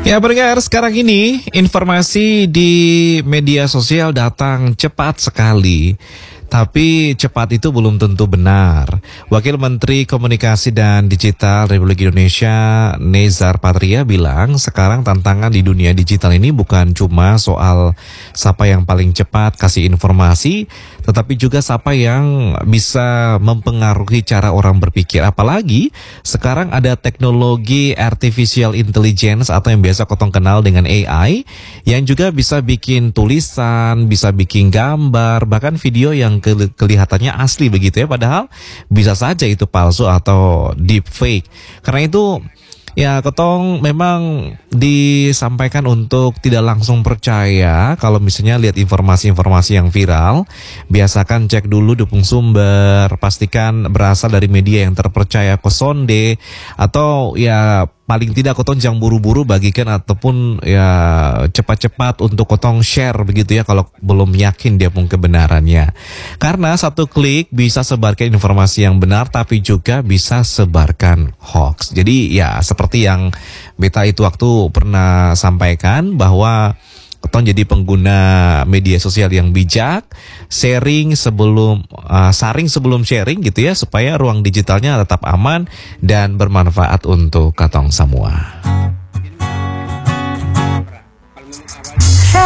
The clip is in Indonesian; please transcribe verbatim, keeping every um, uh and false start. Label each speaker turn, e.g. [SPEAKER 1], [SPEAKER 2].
[SPEAKER 1] Ya pendengar, sekarang ini informasi di media sosial datang cepat sekali. Tapi cepat itu belum tentu benar. Wakil Menteri Komunikasi dan Digital Republik Indonesia, Nezar Patria, bilang sekarang tantangan di dunia digital ini bukan cuma soal siapa yang paling cepat kasih informasi, tetapi juga siapa yang bisa mempengaruhi cara orang berpikir. Apalagi sekarang ada teknologi artificial intelligence atau yang biasa kotong kenal dengan A I, yang juga bisa bikin tulisan, bisa bikin gambar, bahkan video yang ke kelihatannya asli begitu ya, padahal bisa saja itu palsu atau deep fake. Karena itu ya Kotong memang disampaikan untuk tidak langsung percaya kalau misalnya lihat informasi-informasi yang viral. Biasakan cek dulu dukung sumber, pastikan berasal dari media yang terpercaya, kosonde, atau ya paling tidak Kotong jangan buru-buru bagikan ataupun ya cepat-cepat untuk Kotong share begitu ya kalau belum yakin dia pun kebenarannya. Karena satu klik bisa sebarkan informasi yang benar tapi juga bisa sebarkan hoax. Jadi ya seperti yang Beta itu waktu pernah sampaikan bahwa Kotong jadi pengguna media sosial yang bijak, sharing sebelum uh, saring sebelum sharing gitu ya, supaya ruang digitalnya tetap aman dan bermanfaat untuk Kotong semua.